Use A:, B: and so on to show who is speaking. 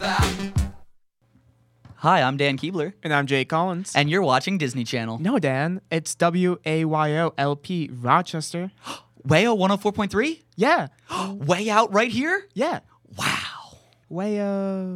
A: Hi, I'm Dan Keebler,
B: And I'm Jay Collins.
A: and you're watching Disney Channel.
B: No, Dan, it's WAYOLP Rochester.
A: Wayo 104.3?
B: Yeah,
A: Way out right here?
B: yeah.
A: Wow.
B: Wayo.